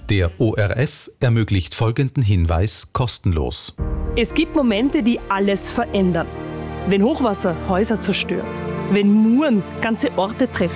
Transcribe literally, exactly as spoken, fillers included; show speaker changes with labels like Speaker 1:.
Speaker 1: Der O R F ermöglicht folgenden Hinweis kostenlos.
Speaker 2: Es gibt Momente, die alles verändern. Wenn Hochwasser Häuser zerstört, wenn Muren ganze Orte treffen,